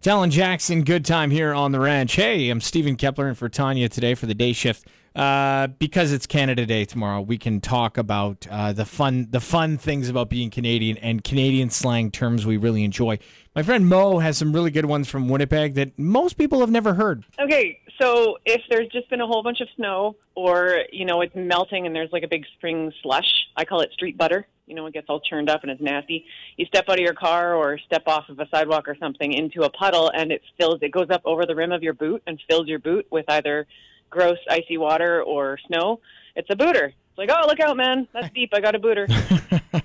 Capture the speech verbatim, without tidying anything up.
It's Alan Jackson, good time here on the ranch. Hey, I'm Stephen Kepler in for Tanya today for the day shift. Uh, because it's Canada Day tomorrow, we can talk about uh, the fun the fun things about being Canadian and Canadian slang terms we really enjoy. My friend Mo has some really good ones from Winnipeg that most people have never heard. Okay, so if there's just been a whole bunch of snow or, you know, it's melting and there's like a big spring slush, I call it street butter. You know, it gets all churned up and it's nasty. You step out of your car or step off of a sidewalk or something into a puddle and it fills, it goes up over the rim of your boot and fills your boot with either gross icy water or snow. It's a booter. It's like, oh, look out, man. That's deep. I got a booter.